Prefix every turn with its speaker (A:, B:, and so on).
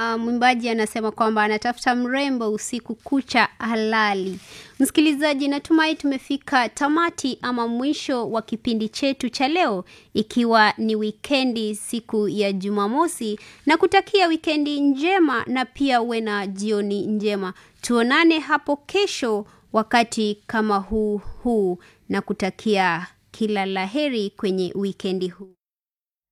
A: mwimbaji anasema kwamba anatafuta mrembo usiku kucha halali. Msikilizaji, natumai tumefika tamati ama mwisho wa kipindi chetu cha leo, ikiwa ni wikendi siku ya Jumamosi, na kutakia wikendi njema na pia uwe na jioni njema. Tuonane hapo kesho wakati kama huu na kutakia kila laheri kwenye wikendi huu.